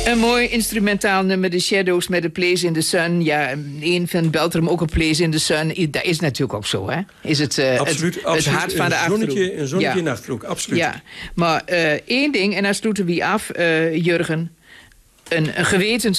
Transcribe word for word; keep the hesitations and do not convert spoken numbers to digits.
Een mooi instrumentaal nummer, The Shadows met A Place in the Sun. Ja, een van Beltrum ook A Place in the Sun. Dat is natuurlijk ook zo, hè? Is het, uh, absoluut, het, absoluut. het hart van een de Achterhoek. Zonnetje, een zonnetje ja. in de Achterhoek, absoluut. Ja, maar uh, één ding, en dan sluiten we af, uh, Jurgen. Een, een gewetens